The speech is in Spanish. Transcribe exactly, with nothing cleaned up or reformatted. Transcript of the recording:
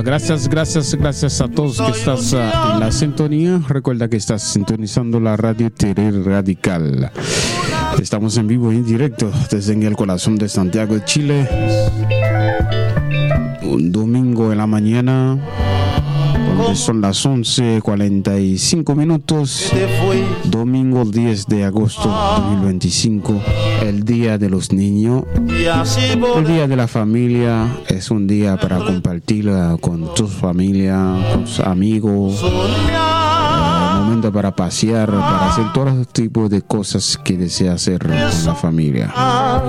Gracias, gracias, gracias a todos que estás uh, en la sintonía. Recuerda que estás sintonizando la radio Terer Radical. Estamos en vivo y en directo desde el corazón de Santiago de Chile. Un domingo en la mañana, donde son las once cuarenta y cinco minutos. Domingo diez de agosto de dos mil veinticinco, el Día de los Niños, el Día de la Familia. Es un día para compartirla con tu familia, con tus amigos. Un momento para pasear, para hacer todo tipo de cosas que deseas hacer con la familia.